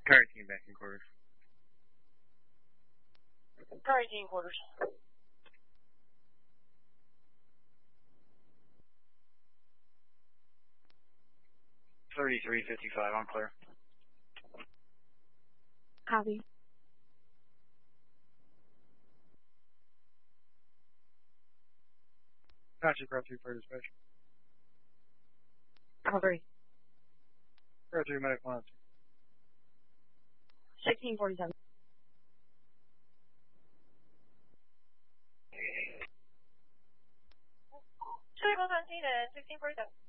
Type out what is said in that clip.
Entire team back in quarters. Entire team quarters. $33.55 on clear. Copy. Gotcha, Grab 3 for dispatch. Cover. Grab 3 medic 1. 1647. Triple 17 and 1647.